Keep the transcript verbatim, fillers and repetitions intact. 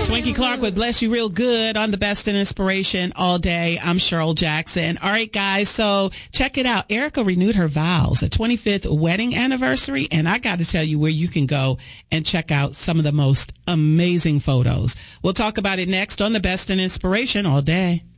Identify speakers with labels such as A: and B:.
A: Twinkie Clark with Bless You Real Good on the Best in Inspiration all day. I'm Cheryl Jackson. All right, guys, so check it out. Erica renewed her vows, a twenty-fifth wedding anniversary, and I got to tell you where you can go and check out some of the most amazing photos. We'll talk about it next on the Best in Inspiration all day.